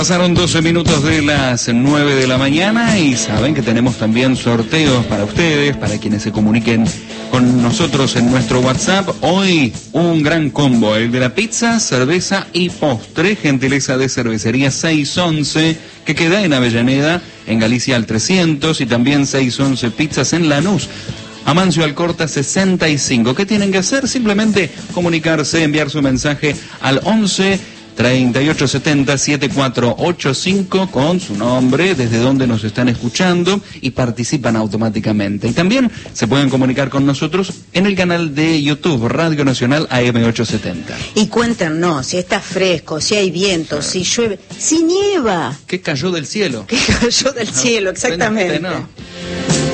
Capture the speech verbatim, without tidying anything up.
Pasaron doce minutos de las nueve de la mañana y saben que tenemos también sorteos para ustedes, para quienes se comuniquen con nosotros en nuestro WhatsApp. Hoy un gran combo, el de la pizza, cerveza y postre, gentileza de Cervecería seiscientos once, que queda en Avellaneda, en Galicia al trescientos, y también seiscientos once Pizzas en Lanús, Amancio Alcorta sesenta y cinco. ¿Qué tienen que hacer? Simplemente comunicarse, enviar su mensaje al once treinta y ocho setenta setenta y cuatro ochenta y cinco con su nombre, desde donde nos están escuchando, y participan automáticamente. Y también se pueden comunicar con nosotros en el canal de YouTube Radio Nacional A M ochocientos setenta. Y cuéntanos si está fresco, si hay viento, si llueve, si nieva. ¿Qué cayó del cielo? ¿Qué cayó del cielo? Exactamente. No.